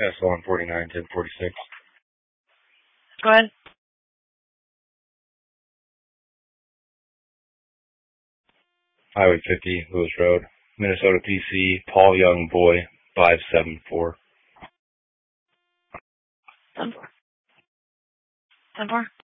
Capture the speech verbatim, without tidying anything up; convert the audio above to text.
S one forty-nine ten forty-six. Go ahead. Highway fifty, Lewis Road, Minnesota, P C, Paul Young Boy, five seven four. ten four. ten four.